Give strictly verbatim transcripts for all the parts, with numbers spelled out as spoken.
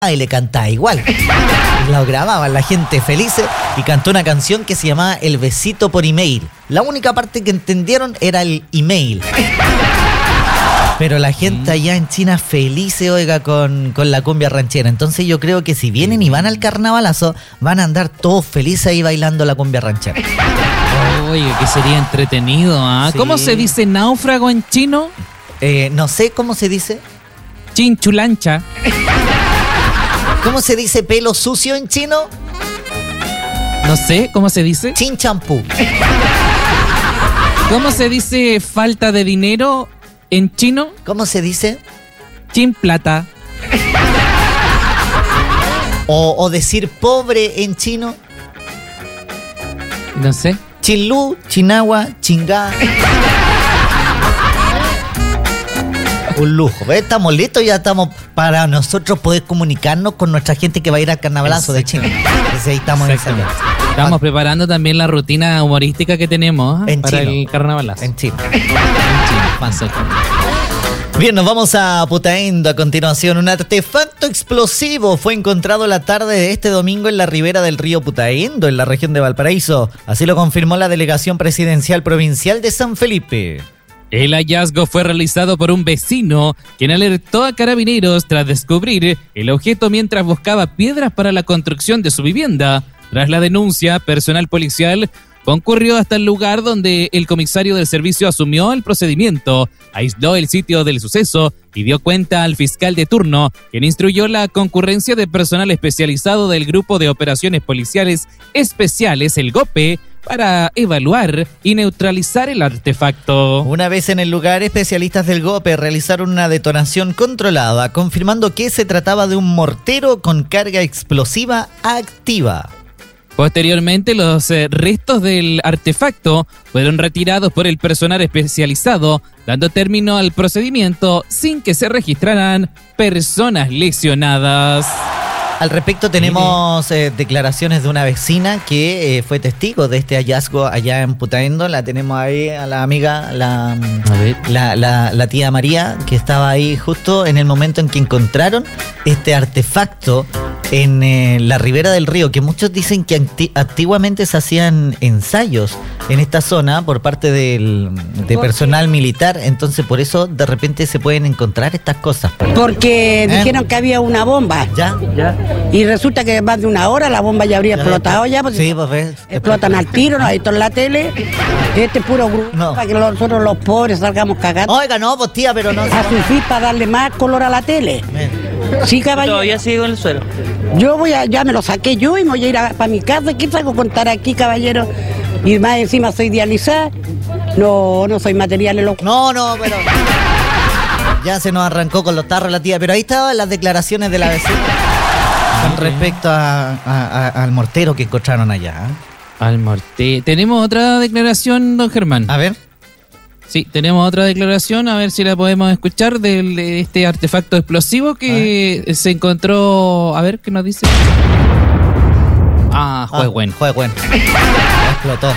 y le cantaba igual. Lo grababan la gente feliz y cantó una canción que se llamaba El besito por email. La única parte que entendieron era el email. Pero la gente allá en China feliz, oiga, con, con la cumbia ranchera. Entonces yo creo que si vienen y van al carnavalazo, van a andar todos felices ahí bailando la cumbia ranchera. Oye, que sería entretenido, ¿ah? ¿eh? Sí. ¿Cómo se dice náufrago en chino? Eh, no sé cómo se dice. Chinchulancha. ¿Cómo se dice pelo sucio en chino? No sé, ¿cómo se dice? Chin champú. ¿Cómo se dice falta de dinero en chino? ¿Cómo se dice? Chin plata. O, o decir pobre en chino. No sé. Chinlú, chinagua, chingá. Un lujo. ¿Ves? Estamos listos, ya estamos para nosotros poder comunicarnos con nuestra gente que va a ir al carnavalazo de China. Entonces ahí estamos en esa Estamos preparando también la rutina humorística que tenemos ¿eh? en para chino. el carnavalazo. En China. En China. Bien, nos vamos a Putaendo a continuación. Un artefacto explosivo fue encontrado la tarde de este domingo en la ribera del río Putaendo, en la región de Valparaíso. Así lo confirmó la Delegación Presidencial Provincial de San Felipe. El hallazgo fue realizado por un vecino, quien alertó a carabineros tras descubrir el objeto mientras buscaba piedras para la construcción de su vivienda. Tras la denuncia, personal policial concurrió hasta el lugar donde el comisario del servicio asumió el procedimiento, aisló el sitio del suceso y dio cuenta al fiscal de turno, quien instruyó la concurrencia de personal especializado del Grupo de Operaciones Policiales Especiales, el GOPE, para evaluar y neutralizar el artefacto. Una vez en el lugar, especialistas del GOPE realizaron una detonación controlada, confirmando que se trataba de un mortero con carga explosiva activa. Posteriormente, los eh, restos del artefacto fueron retirados por el personal especializado, dando término al procedimiento sin que se registraran personas lesionadas. Al respecto tenemos eh, declaraciones de una vecina que eh, fue testigo de este hallazgo allá en Putaendo. La tenemos ahí a la amiga, la, la, la, la tía María, que estaba ahí justo en el momento en que encontraron este artefacto en eh, la ribera del río, que muchos dicen que anti- antiguamente se hacían ensayos en esta zona por parte del, de personal militar. Entonces por eso de repente se pueden encontrar estas cosas. Porque ¿Eh? dijeron que había una bomba. Ya, ya. Y resulta que más de una hora la bomba ya habría ya explotado ya. Pues sí, pues ves. Explotan al tiro, ¿no? Ahí está en la tele. Este es puro grupo no. para que nosotros los pobres salgamos cagando. Oiga, no, pues tía, pero no. A sufrir para darle más color a la tele. Bien. Sí, caballero. Todavía sigo en el suelo. Yo voy a, ya me lo saqué yo y me voy a ir para mi casa. ¿Qué salgo a contar aquí, caballero? Y más encima soy dializada. No, no soy materiales locos. No, no, pero... Ya se nos arrancó con los tarros la tía. Pero ahí estaban las declaraciones de la vecina con respecto a, a, a, al mortero que encontraron allá. ¿eh? Al mortero. Tenemos otra declaración, don Germán. A ver. Sí, tenemos otra declaración, a ver si la podemos escuchar, de, de este artefacto explosivo que se encontró... A ver, ¿qué nos dice? Ah, juez ah, bueno. Juez bueno. Explotó.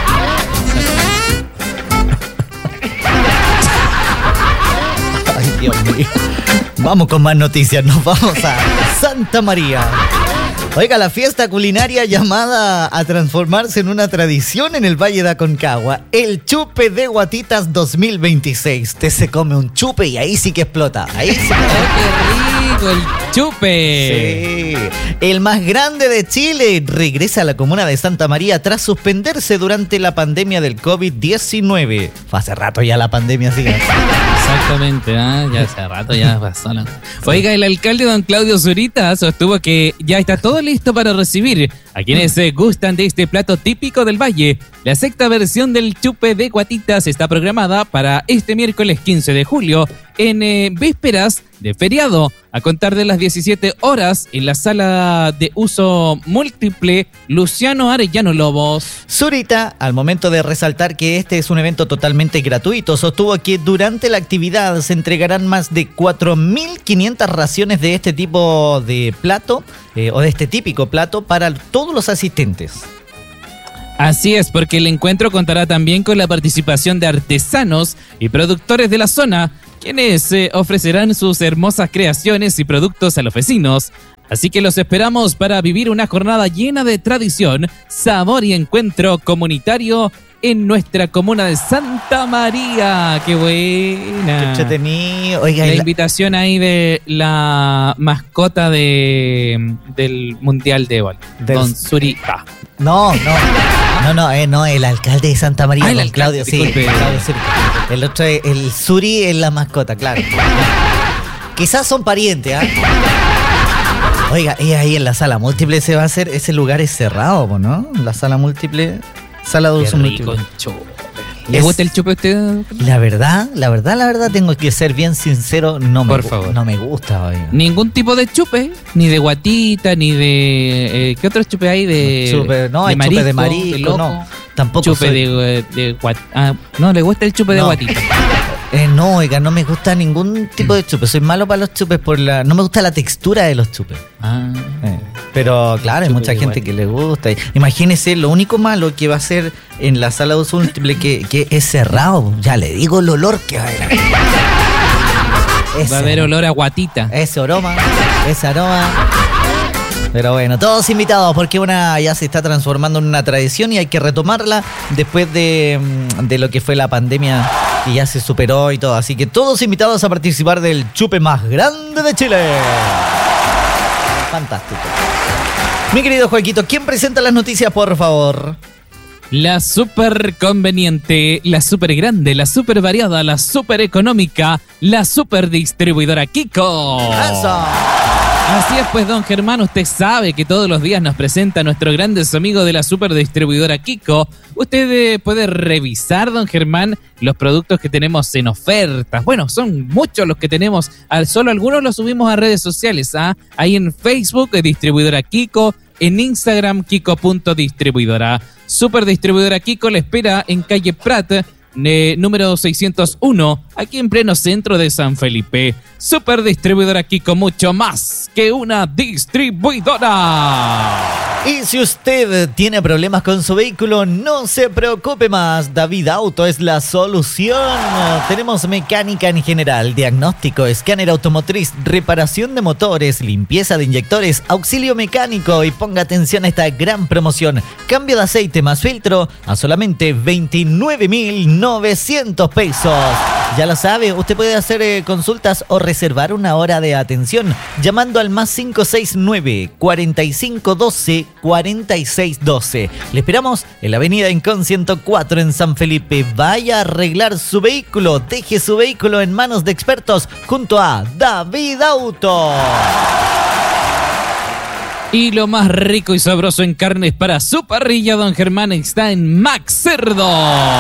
Ay, Dios mío. Vamos con más noticias, nos vamos a Santa María. Oiga, la fiesta culinaria llamada a transformarse en una tradición en el Valle de Aconcagua, el Chupe de Guatitas dos mil veintiséis. Usted se come un chupe y ahí sí que explota. Ahí sí que explota. ¡Oh, qué rico el chupe! Sí. El más grande de Chile regresa a la comuna de Santa María tras suspenderse durante la pandemia del covid diecinueve. Fue hace rato ya la pandemia, sí. Exactamente, ¿eh? Ya hace rato ya pasó, ¿no? Oiga, el alcalde don Claudio Zurita sostuvo que ya está todo listo para recibir a quienes se gustan de este plato típico del Valle. La sexta versión del Chupe de Guatitas está programada para este miércoles quince de julio en eh, vísperas de feriado, a contar de las diecisiete horas en la sala de uso múltiple Luciano Arellano Lobos. Zurita, al momento de resaltar que este es un evento totalmente gratuito, sostuvo que durante la actividad se entregarán más de cuatro mil quinientas raciones de este tipo de plato eh, o de este típico plato para todos los asistentes. Así es, porque el encuentro contará también con la participación de artesanos y productores de la zona, quienes eh, ofrecerán sus hermosas creaciones y productos a los vecinos. Así que los esperamos para vivir una jornada llena de tradición, sabor y encuentro comunitario en nuestra comuna de Santa María. ¡Qué buena! Qué entretenido. Oiga, la y invitación ahí de la mascota de del Mundial de Vol, Del- Don Suri. Ah, No, no, no, no, eh, no, el alcalde de Santa María, Ah, el don alcalde, Claudio, sí, disculpe. Claudio Suri. El otro, es- el Suri es la mascota, claro. Quizás son parientes, ¿ah? Oiga, y ahí en la sala múltiple se va a hacer, ese lugar es cerrado, po, ¿no? La sala múltiple, sala de qué uso rico múltiple. el chupe. ¿Le Es- gusta el chupe a usted? La verdad, la verdad, la verdad, tengo que ser bien sincero, no me, Por gu- favor. no me gusta, oiga. Ningún tipo de chupe, ni de guatita, ni de... eh, ¿qué otro chupe hay? De, Chupe, no, de hay chupe de marisco, marisco, loco. no. Tampoco Chupe soy- de, de guat- ah, no, le gusta el chupe de No. guatita. Eh, no, oiga, no me gusta ningún tipo de chupe. Soy malo para los chupes por la... No me gusta la textura de los chupes. Ah, Eh, Pero claro, hay Chupe mucha de gente guatita. que le gusta. Imagínese lo único malo que va a ser en la sala de uso múltiple que, que es cerrado. Ya le digo el olor que va a haber. Ese- va a haber olor a guatita. Ese aroma, ese aroma. Pero bueno, todos invitados porque una ya se está transformando en una tradición y hay que retomarla después de, mm, de lo que fue la pandemia y ya se superó y todo. Así que todos invitados a participar del chupe más grande de Chile. Fantástico. Mi querido Joaquito, ¿quién presenta las noticias, por favor? La super conveniente, la super grande, la super variada, la super económica, la super distribuidora Kiko. ¡Eso! Así es, pues, don Germán, usted sabe que todos los días nos presenta a nuestros grandes amigos de la super distribuidora Kiko. Usted eh, puede revisar, don Germán, los productos que tenemos en ofertas. Bueno, son muchos los que tenemos, al- solo algunos los subimos a redes sociales. ¿ah? Ahí en Facebook, eh, distribuidora Kiko, en Instagram, Kiko.distribuidora. Super distribuidora Kiko le espera en calle Prat, eh, número seiscientos uno, aquí en pleno centro de San Felipe. Super distribuidora Kiko, mucho más que una distribuidora. Y si usted tiene problemas con su vehículo, no se preocupe más. David Auto es la solución. Tenemos mecánica en general, diagnóstico, escáner automotriz, reparación de motores, limpieza de inyectores, auxilio mecánico y ponga atención a esta gran promoción. Cambio de aceite más filtro a solamente veintinueve mil novecientos pesos. Ya lo sabe, usted puede hacer eh, consultas o reservar una hora de atención llamando al más cinco seis nueve, cuarenta y cinco doce, cuarenta y seis doce. Le esperamos en la avenida Incon ciento cuatro en San Felipe. Vaya a arreglar su vehículo, deje su vehículo en manos de expertos junto a David Auto. Y lo más rico y sabroso en carnes para su parrilla, don Germán, está en Max Cerdo.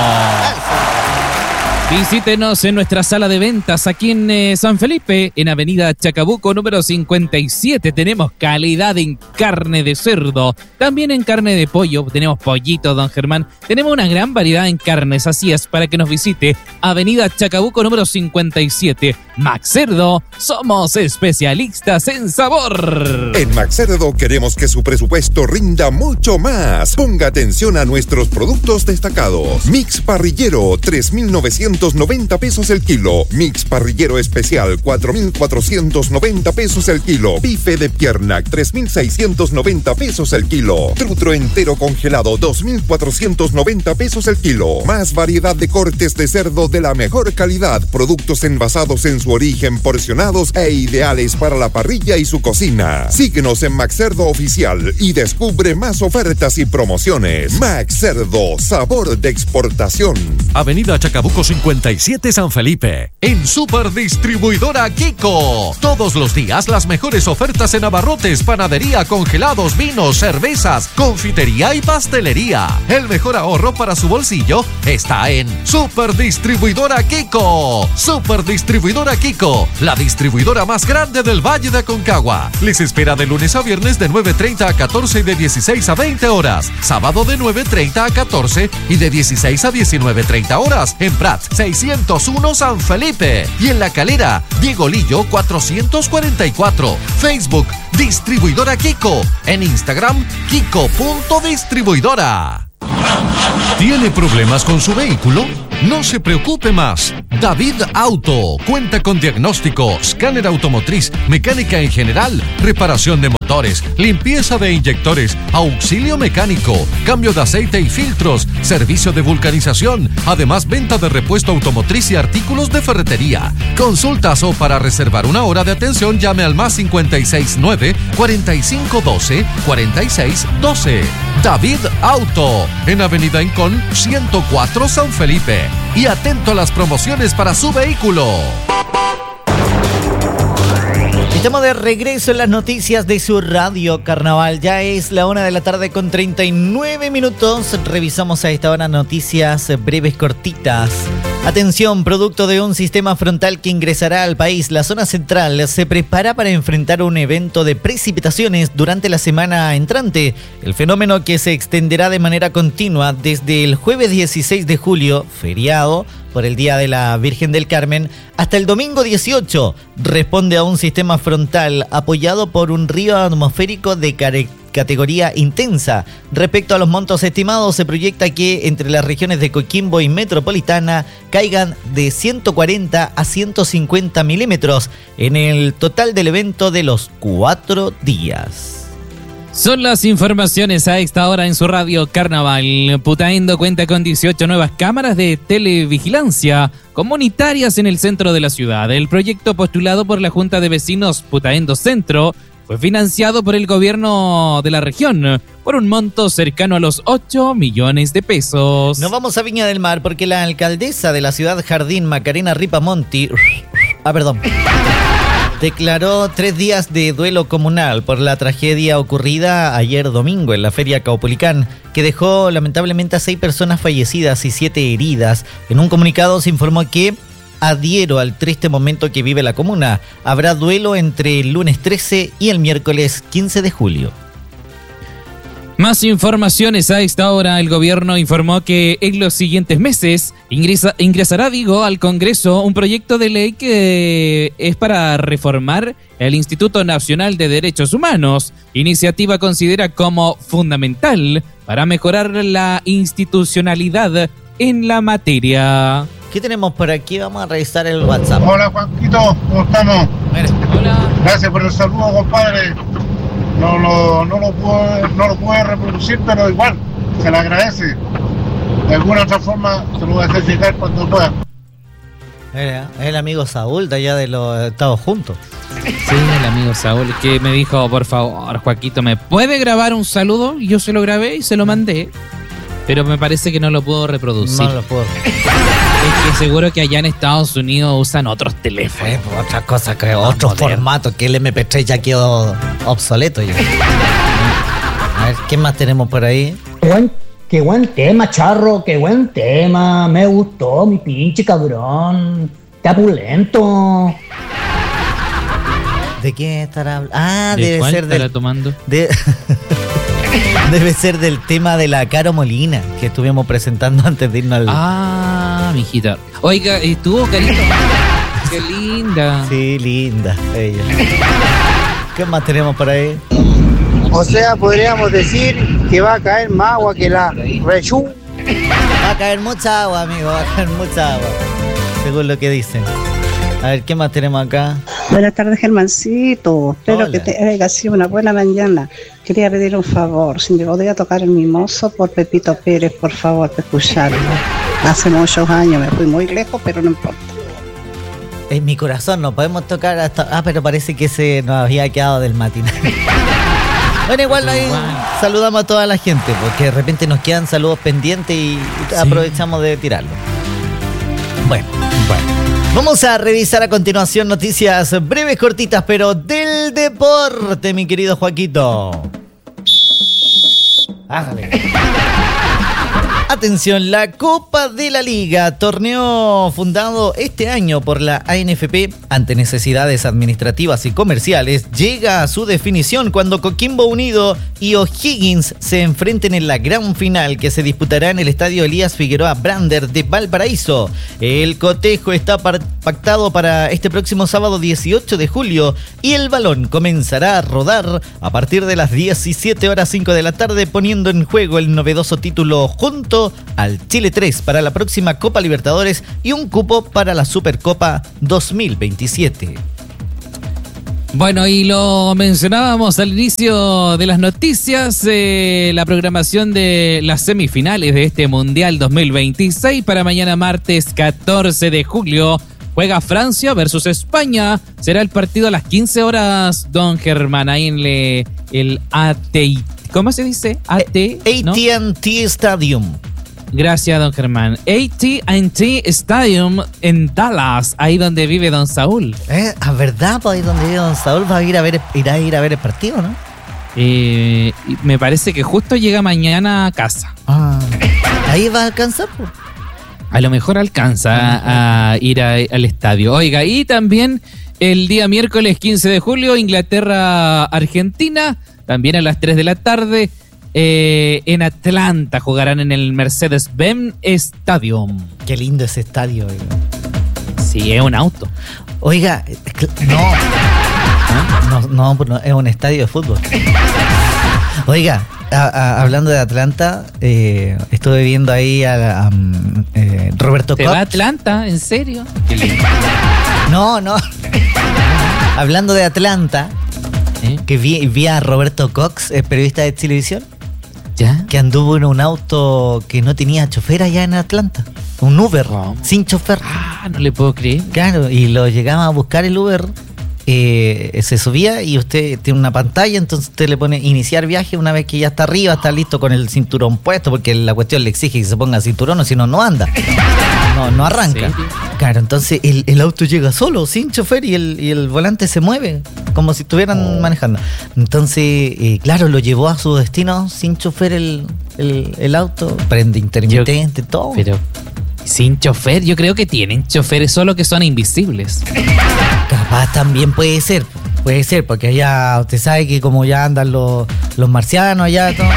Visítenos en nuestra sala de ventas aquí en eh, San Felipe, en Avenida Chacabuco número cincuenta y siete. Tenemos calidad en carne de cerdo, también en carne de pollo. Tenemos pollito, don Germán. Tenemos una gran variedad en carnes, así es, para que nos visite. Avenida Chacabuco número cincuenta y siete. Max Cerdo, somos especialistas en sabor. En Max Cerdo queremos que su presupuesto rinda mucho más. Ponga atención a nuestros productos destacados. Mix parrillero, tres mil novecientos noventa pesos el kilo. Mix parrillero especial, cuatro mil cuatrocientos noventa pesos el kilo. Bife de pierna, tres mil seiscientos noventa pesos el kilo. Trutro entero congelado, dos mil cuatrocientos noventa pesos el kilo. Más variedad de cortes de cerdo de la mejor calidad. Productos envasados en su origen, porcionados e ideales para la parrilla y su cocina. Síguenos en Max Cerdo Oficial y descubre más ofertas y promociones. Max Cerdo, sabor de exportación. Avenida Chacabuco cincuenta y siete San Felipe. En Super Distribuidora Kiko. Todos los días las mejores ofertas en abarrotes, panadería, congelados, vinos, cervezas, confitería y pastelería. El mejor ahorro para su bolsillo está en Super Distribuidora Kiko. Super Distribuidora Kiko, la distribuidora más grande del Valle de Aconcagua. Les espera de lunes a viernes de nueve treinta a catorce y de dieciséis a veinte horas. Sábado de nueve treinta a catorce y de dieciséis a diecinueve treinta horas. En Prat seiscientos uno San Felipe. Y en La Calera, Diego Lillo cuatrocientos cuarenta y cuatro. Facebook, Distribuidora Kiko. En Instagram, Kiko.distribuidora. ¿Tiene problemas con su vehículo? No se preocupe más. David Auto cuenta con diagnóstico, escáner automotriz, mecánica en general, reparación de motores, limpieza de inyectores, auxilio mecánico, cambio de aceite y filtros, servicio de vulcanización, además venta de repuesto automotriz y artículos de ferretería. Consultas o para reservar una hora de atención llame al más cincuenta y seis nueve, cuarenta y cinco doce, cuarenta y seis doce. David Auto, en Avenida Incón ciento cuatro San Felipe. Y atento a las promociones para su vehículo. Estamos de regreso en las noticias de su radio Carnaval. Ya es la una de la tarde con treinta y nueve minutos. Revisamos a esta hora noticias breves cortitas. Atención, producto de un sistema frontal que ingresará al país, la zona central se prepara para enfrentar un evento de precipitaciones durante la semana entrante. El fenómeno, que se extenderá de manera continua desde el jueves dieciséis de julio, feriado por el Día de la Virgen del Carmen, hasta el domingo dieciocho, responde a un sistema frontal apoyado por un río atmosférico de características categoría intensa. Respecto a los montos estimados, se proyecta que entre las regiones de Coquimbo y Metropolitana caigan de ciento cuarenta a ciento cincuenta milímetros en el total del evento de los cuatro días. Son las informaciones a esta hora en su radio Carnaval. Putaendo cuenta con dieciocho nuevas cámaras de televigilancia comunitarias en el centro de la ciudad. El proyecto, postulado por la Junta de Vecinos Putaendo Centro, fue financiado por el gobierno de la región por un monto cercano a los ocho millones de pesos. Nos vamos a Viña del Mar porque la alcaldesa de la ciudad Jardín, Macarena Ripamonti, ah, perdón, declaró tres días de duelo comunal por la tragedia ocurrida ayer domingo en la Feria Caupolicán, que dejó lamentablemente a seis personas fallecidas y siete heridas. En un comunicado se informó que: adhiero al triste momento que vive la comuna. Habrá duelo entre el lunes trece y el miércoles quince de julio. Más informaciones a esta hora. El gobierno informó que en los siguientes meses ingresa, ingresará, digo, al Congreso un proyecto de ley que es para reformar el Instituto Nacional de Derechos Humanos. Iniciativa considera como fundamental para mejorar la institucionalidad en la materia. ¿Qué tenemos por aquí? Vamos a revisar el WhatsApp. Hola, Juanquito, ¿cómo estamos? Mira. Hola. Gracias por el saludo, compadre. No, no, no, lo puedo, no lo puedo reproducir, pero igual, se le agradece. De alguna otra forma, se lo voy a hacer llegar cuando pueda. Mira, el amigo Saúl de allá de los Estados Juntos. Sí, el amigo Saúl, que me dijo: por favor, Joaquito, ¿me puede grabar un saludo? Y yo se lo grabé y se lo mandé. Pero me parece que no lo puedo reproducir. No lo puedo. Es que seguro que allá en Estados Unidos usan otros teléfonos. Eh, pues otra cosa, que otro formato, que el eme pe tres ya quedó obsoleto ya. A ver, ¿qué más tenemos por ahí? Qué buen, qué buen tema, Charro, qué buen tema. Me gustó, mi pinche cabrón. Está pulento. ¿De qué estará hablando? Ah, ¿De debe cuál ser estará del... tomando? De... Debe ser del tema de la Caro Molina que estuvimos presentando antes de irnos al... Ah, mijita. Oiga, ¿estuvo Carito? Qué linda. Sí, linda ella. ¿Qué más tenemos por ahí? O sea, podríamos decir que va a caer más agua que la Rechú. Va a caer mucha agua, amigo, va a caer mucha agua, según lo que dicen. A ver, ¿qué más tenemos acá? Buenas tardes, Germancito. Espero Hola. que te haya sido una buena mañana. Quería pedir un favor. Si me podría tocar el mimoso por Pepito Pérez, por favor, para escucharlo. Hace muchos años me fui muy lejos, pero no importa. En mi corazón no podemos tocar hasta... Ah, pero parece que se nos había quedado del matinal. Bueno, igual ahí saludamos a toda la gente, porque de repente nos quedan saludos pendientes y aprovechamos de tirarlo. Bueno, bueno. Vamos a revisar a continuación noticias breves, cortitas, pero del deporte, mi querido Joaquito. Ájale. Atención, la Copa de la Liga, torneo fundado este año por la A N F P ante necesidades administrativas y comerciales, llega a su definición cuando Coquimbo Unido y O'Higgins se enfrenten en la gran final que se disputará en el estadio Elías Figueroa Brander de Valparaíso. El cotejo está pactado para este próximo sábado dieciocho de julio y el balón comenzará a rodar a partir de las diecisiete horas cinco de la tarde, poniendo en juego el novedoso título junto boleto al Chile tres para la próxima Copa Libertadores y un cupo para la Supercopa dos mil veintisiete. Bueno, y lo mencionábamos al inicio de las noticias, eh, la programación de las semifinales de este Mundial dos mil veintiséis para mañana martes catorce de julio. Juega Francia versus España. Será el partido a las quince horas, don Germán, ahí en le, el A T y, ¿cómo se dice? A T, ¿no? A T and T Stadium. Gracias, don Germán. A T and T Stadium en Dallas, ahí donde vive don Saúl. Eh, ¿a verdad? Pues ahí donde vive don Saúl va a ir a ver, irá a ir a ver el partido, ¿no? Eh, me parece que justo llega mañana a casa. Ah, ahí va a alcanzar, pues. A lo mejor alcanza a ir a, al estadio. Oiga, y también el día miércoles quince de julio, Inglaterra-Argentina, también a las tres de la tarde, eh, en Atlanta jugarán en el Mercedes-Benz Stadium. Qué lindo ese estadio, oiga. Sí, es un auto. Oiga, no. ¿Ah? No, no, no, es un estadio de fútbol. Oiga, a, a, hablando de Atlanta, eh, estuve viendo ahí a, a um, eh, Roberto ¿Te Cox. va a Atlanta? ¿En serio? No, no. Hablando de Atlanta, ¿eh? que vi, vi a Roberto Cox, el periodista de televisión, ¿ya? Que anduvo en un auto que no tenía chofer allá en Atlanta. Un Uber, oh. sin chofer. Ah, no le puedo creer. Claro, y lo llegaba a buscar el Uber. Eh, se subía y usted tiene una pantalla, entonces usted le pone iniciar viaje. Una vez que ya está arriba, está listo con el cinturón puesto, porque la cuestión le exige que se ponga cinturón, o si no, no anda, no, no arranca. ¿Sí? Claro, entonces el, el auto llega solo, sin chofer, y el, y el volante se mueve como si estuvieran oh. manejando. Entonces, eh, claro, lo llevó a su destino sin chofer el, el, el auto, prende intermitente, Yo, todo. Pero sin chofer, yo creo que tienen choferes, solo que son invisibles. Capaz también puede ser, puede ser, porque allá usted sabe que como ya andan los, los marcianos allá, todo.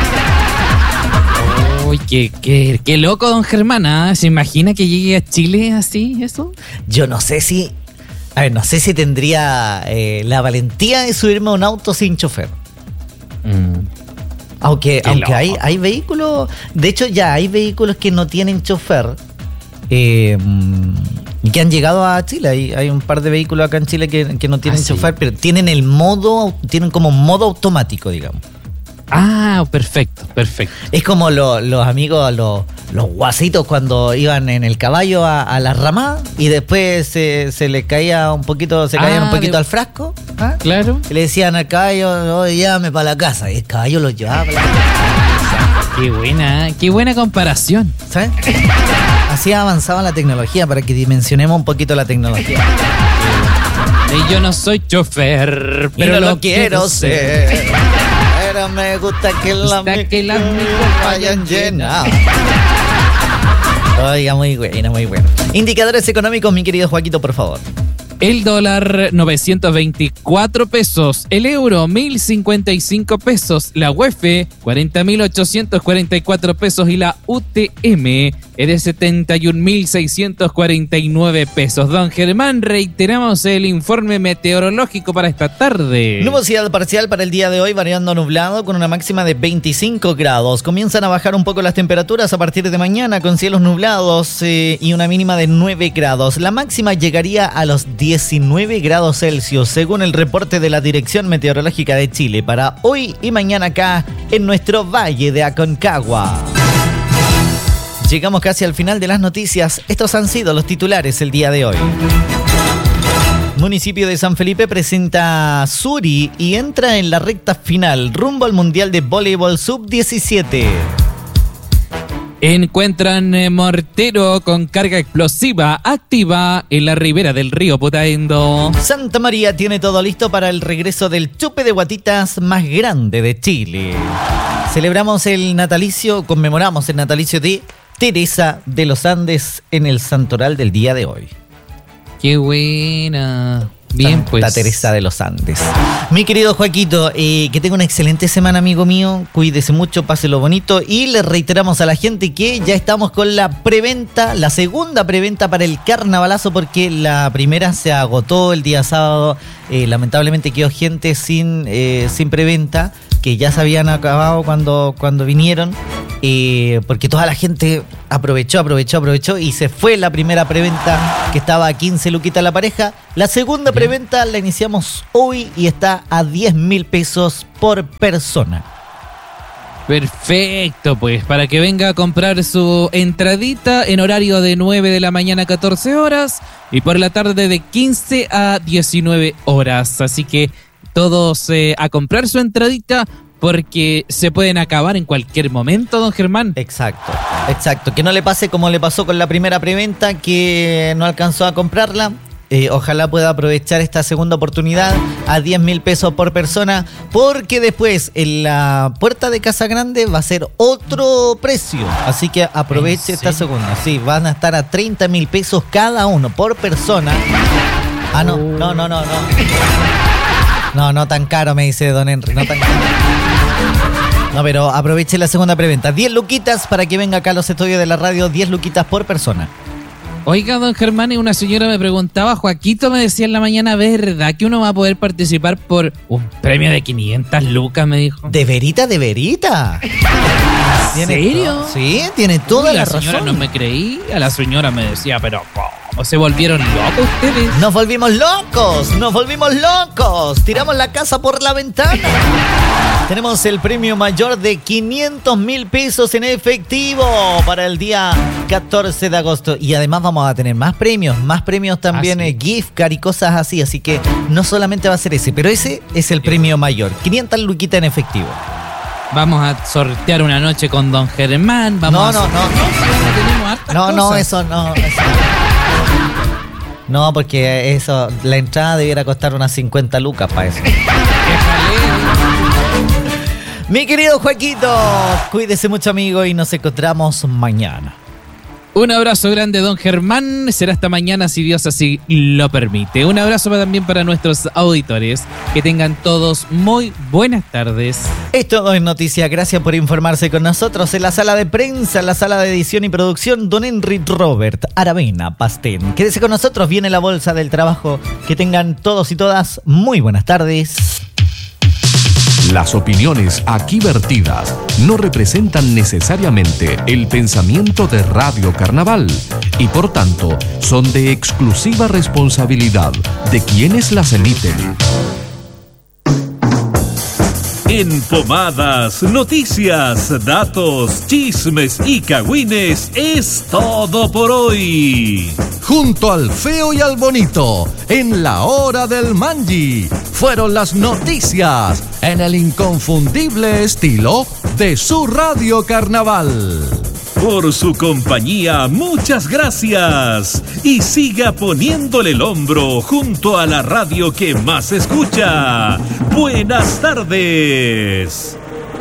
Uy, qué, qué, qué loco, don Germán, ¿eh? ¿Se imagina que llegue a Chile así, eso? Yo no sé si, a ver, no sé si tendría eh, la valentía de subirme a un auto sin chofer. Mm. Aunque, aunque hay, hay vehículos, de hecho ya hay vehículos que no tienen chofer. Eh, que han llegado a Chile. Hay, hay un par de vehículos acá en Chile que, que no tienen ah, chofer, sí. pero tienen el modo, tienen como modo automático, digamos. Ah, perfecto, perfecto. Es como lo, los amigos, los, los guasitos cuando iban en el caballo a, a la ramada y después se, se les caía un poquito, se caían ah, un poquito de... al frasco. ¿Ah? Claro. Y le decían al caballo, oh, llévame para la casa. Y el caballo los llevaba para la casa. Qué buena, qué buena comparación. ¿Sabes? Así avanzaba la tecnología, para que dimensionemos un poquito la tecnología. Y yo no soy chofer, pero no lo, lo quiero ser. ser. Pero me gusta que las micros vayan llenas. Oiga, muy buena, muy buena. Indicadores económicos, mi querido Joaquito, por favor. El dólar, novecientos veinticuatro pesos. El euro, mil cincuenta y cinco pesos. La U E F, cuarenta mil ochocientos cuarenta y cuatro pesos. Y la U T M es de setenta y un mil seiscientos cuarenta y nueve pesos. Don Germán, reiteramos el informe meteorológico para esta tarde. Nubosidad parcial para el día de hoy, variando nublado, con una máxima de veinticinco grados. Comienzan a bajar un poco las temperaturas a partir de mañana, con cielos nublados eh, y una mínima de nueve grados. La máxima llegaría a los diecinueve grados Celsius, según el reporte de la Dirección Meteorológica de Chile, para hoy y mañana acá en nuestro Valle de Aconcagua. Llegamos casi al final de las noticias. Estos han sido los titulares el día de hoy. Municipio de San Felipe presenta Suri y entra en la recta final rumbo al Mundial de Voleibol sub diecisiete. Encuentran mortero con carga explosiva activa en la ribera del río Putaendo. Santa María tiene todo listo para el regreso del chupe de guatitas más grande de Chile. Celebramos el natalicio, conmemoramos el natalicio de Teresa de los Andes en el santoral del día de hoy. ¡Qué buena! Bien, Santa pues. Teresa de los Andes. Mi querido Joaquito, eh, que tenga una excelente semana, amigo mío. Cuídese mucho, páselo bonito. Y le reiteramos a la gente que ya estamos con la preventa, la segunda preventa para el carnavalazo, porque la primera se agotó el día sábado. Eh, lamentablemente quedó gente sin, eh, sin preventa, que ya se habían acabado cuando, cuando vinieron. Eh, porque toda la gente aprovechó, aprovechó, aprovechó y se fue la primera preventa que estaba a quince luquitas la pareja. La segunda Bien. preventa la iniciamos hoy y está a diez mil pesos por persona. Perfecto, pues para que venga a comprar su entradita en horario de nueve de la mañana a catorce horas y por la tarde de quince a diecinueve horas. Así que todos eh, a comprar su entradita porque se pueden acabar en cualquier momento, don Germán. Exacto, exacto. Que no le pase como le pasó con la primera preventa, que no alcanzó a comprarla. Eh, ojalá pueda aprovechar esta segunda oportunidad a diez mil pesos por persona, porque después en la puerta de Casa Grande va a ser otro precio. Así que aproveche esta segunda. Sí, van a estar a treinta mil pesos cada uno por persona. Ah, no, no, no, no, no. No, no tan caro, me dice don Henry, no tan caro. No, pero aproveche la segunda preventa. diez luquitas para que venga acá a los estudios de la radio, diez luquitas por persona. Oiga, don Germán, y una señora me preguntaba, Joaquito me decía en la mañana, ¿verdad que uno va a poder participar por un premio de quinientas lucas? Me dijo. ¿De verita, de verita? ¿En serio? Sí, tiene toda Uy, la, la señora razón. no me creía, la señora me decía, pero ¿cómo se volvieron locos ustedes? Nos volvimos locos, nos volvimos locos. Tiramos la casa por la ventana. Tenemos el premio mayor de quinientos mil pesos en efectivo para el día catorce de agosto. Y además vamos a tener más premios, más premios también, ah, sí. eh, gift card y cosas así. Así que no solamente va a ser ese, pero ese es el premio mayor. quinientas luquitas en efectivo. Vamos a sortear una noche con don Germán. Vamos no, no, a no, no. No, no, eso no. Eso. No, porque eso, la entrada debiera costar unas cincuenta lucas para eso. Mi querido Joaquito, cuídese mucho, amigo, y nos encontramos mañana. Un abrazo grande, don Germán. Será hasta mañana, si Dios así lo permite. Un abrazo también para nuestros auditores. Que tengan todos muy buenas tardes. Esto es Noticia. Gracias por informarse con nosotros. En la sala de prensa, en la sala de edición y producción, don Henry Robert Aravena Pastén. Quédese con nosotros. Viene la bolsa del trabajo. Que tengan todos y todas muy buenas tardes. Las opiniones aquí vertidas no representan necesariamente el pensamiento de Radio Carnaval y por tanto son de exclusiva responsabilidad de quienes las emiten. En Pomadas, noticias, datos, chismes y cagüines es todo por hoy. Junto al feo y al bonito, en la hora del Manji, fueron las noticias en el inconfundible estilo de su Radio Carnaval. Por su compañía, muchas gracias. Y siga poniéndole el hombro junto a la radio que más escucha. Buenas tardes.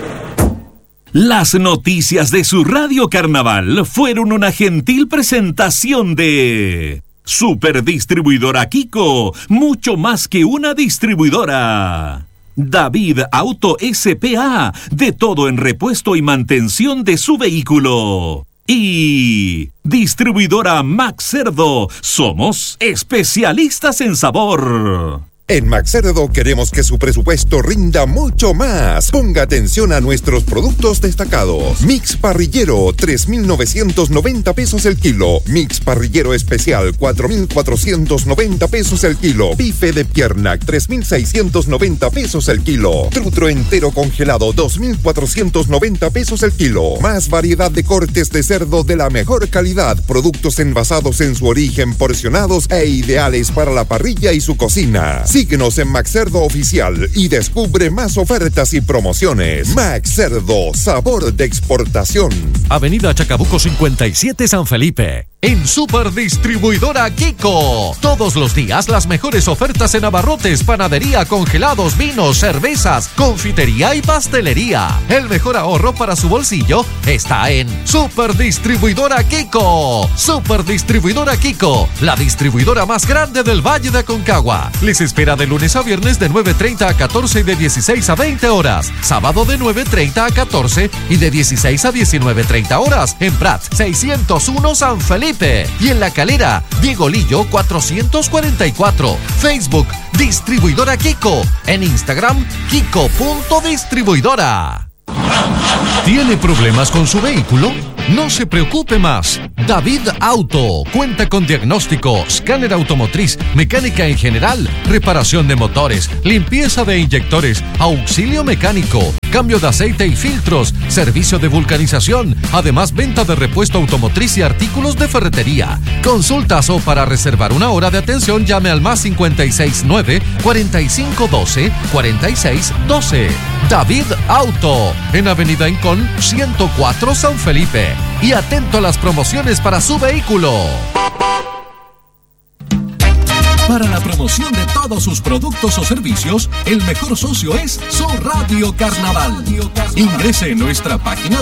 Las noticias de su Radio Carnaval fueron una gentil presentación de Superdistribuidora Kiko, mucho más que una distribuidora. David Auto S P A, de todo en repuesto y mantención de su vehículo. Y Distribuidora Max Cerdo, somos especialistas en sabor. En Max Cerdo queremos que su presupuesto rinda mucho más. Ponga atención a nuestros productos destacados. Mix parrillero, tres mil novecientos noventa pesos el kilo. Mix parrillero especial, cuatro mil cuatrocientos noventa pesos el kilo. Bife de pierna, tres mil seiscientos noventa pesos el kilo. Trutro entero congelado, dos mil cuatrocientos noventa pesos el kilo. Más variedad de cortes de cerdo de la mejor calidad. Productos envasados en su origen, porcionados e ideales para la parrilla y su cocina. Síguenos en Max Cerdo Oficial y descubre más ofertas y promociones. Max Cerdo, sabor de exportación. Avenida Chacabuco cincuenta y siete, San Felipe. En Superdistribuidora Kiko. Todos los días las mejores ofertas en abarrotes, panadería, congelados, vinos, cervezas, confitería y pastelería. El mejor ahorro para su bolsillo está en Superdistribuidora Kiko. Superdistribuidora Kiko, la distribuidora más grande del Valle de Aconcagua. Les espera de lunes a viernes de nueve treinta a catorce y de dieciséis a veinte horas. Sábado de nueve treinta a catorce y de dieciséis a diecinueve treinta horas. En Prat seiscientos uno, San Felipe. Y en La Calera, Diego Lillo cuatrocientos cuarenta y cuatro. Facebook, Distribuidora Kiko. En Instagram, Kiko punto distribuidora. ¿Tiene problemas con su vehículo? No se preocupe más. David Auto cuenta con diagnóstico, escáner automotriz, mecánica en general, reparación de motores, limpieza de inyectores, auxilio mecánico, cambio de aceite y filtros, servicio de vulcanización, además venta de repuesto automotriz y artículos de ferretería. Consultas o para reservar una hora de atención llame al más cincuenta y seis nueve, cuarenta y cinco doce, cuarenta y seis doce. David Auto, en Avenida Incón ciento cuatro San Felipe. Y atento a las promociones para su vehículo. Para la promoción de todos sus productos o servicios, el mejor socio es Su Radio Carnaval. Ingrese en nuestra página